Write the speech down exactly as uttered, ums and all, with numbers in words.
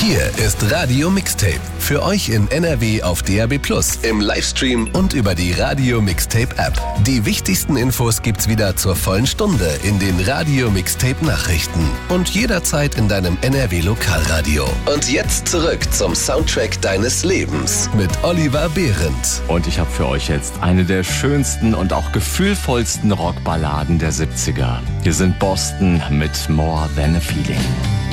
Hier ist Radio Mixtape. Für euch in N R W auf D A B plus, im Livestream und über die Radio Mixtape App. Die wichtigsten Infos gibt's wieder zur vollen Stunde in den Radio Mixtape Nachrichten und jederzeit in deinem N R W Lokalradio. Und jetzt zurück zum Soundtrack deines Lebens mit Oliver Behrendt. Und ich habe für euch jetzt eine der schönsten und auch gefühlvollsten Rockballaden der siebziger. Hier sind Boston mit More Than a Feeling.